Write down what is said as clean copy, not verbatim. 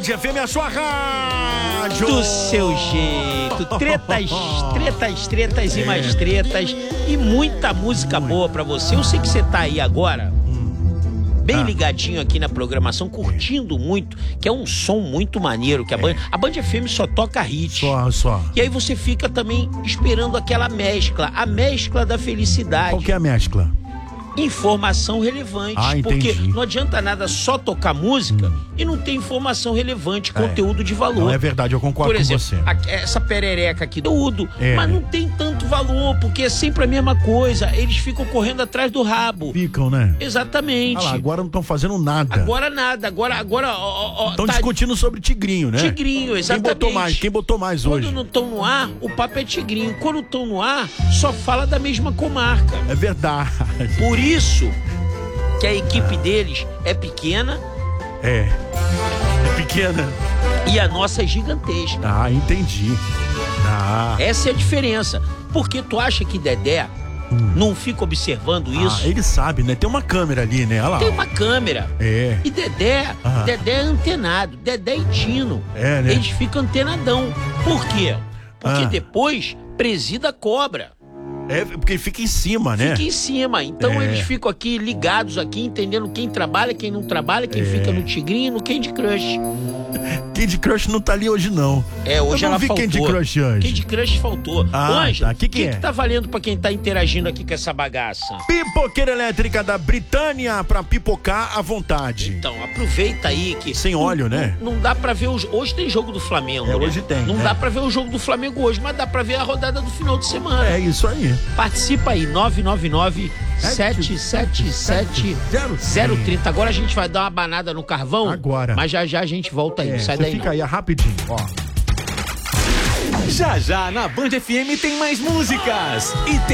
Band FM, a sua rádio. Do seu jeito. Tretas e mais tretas. E muita música boa pra você. Eu sei que você tá aí agora, bem ligadinho aqui na programação, curtindo muito, que é um som muito maneiro, que a Band FM só toca hit. Só. E aí você fica também esperando aquela mescla, a mescla da felicidade. Qual que é a mescla? Informação relevante. Entendi. Porque não adianta nada só tocar música e não ter informação relevante, conteúdo de valor. Não, é verdade, eu concordo com você. Por exemplo, essa perereca aqui, tudo, mas não tem tanto valor, porque é sempre a mesma coisa. Eles ficam correndo atrás do rabo. Ficam, né? Exatamente. Ah lá, agora não estão fazendo nada. Agora nada. Agora estão discutindo sobre Tigrinho, né? Tigrinho, exatamente. Quem botou mais hoje? Quando não estão no ar, o papo é Tigrinho. Quando estão no ar, só fala da mesma comarca. É verdade. Por isso que a equipe deles é pequena. É pequena. E a nossa é gigantesca. Entendi. Essa é a diferença. Porque tu acha que Dedé não fica observando isso? Ele sabe, né? Tem uma câmera ali, né? Olha lá. Tem uma câmera. E Dedé é antenado. Dedé e Tino. Né? Eles ficam antenadão. Por quê? Porque depois presida cobra. Porque fica em cima, né? Fica em cima. Então eles ficam aqui ligados aqui, entendendo quem trabalha, quem não trabalha, quem fica no Tigrinho e no Candy Crush. Candy Crush não tá ali hoje, não. Hoje ela faltou. Candy Crush hoje. Candy Crush faltou. Ângela, o que é? tá valendo pra quem tá interagindo aqui com essa bagaça? Pipoqueira elétrica da Britânia pra pipocar à vontade. Então, aproveita aí que... Sem óleo, né? Não dá pra ver hoje tem jogo do Flamengo, né? Hoje tem. Não dá pra ver o jogo do Flamengo hoje, mas dá pra ver a rodada do final de semana. É isso aí. Participa aí, 999-777-030. Agora a gente vai dar uma banada no carvão. Agora. Mas já a gente volta aí, sai daí. Fica aí, rapidinho, ó. Já na Band FM tem mais músicas e tem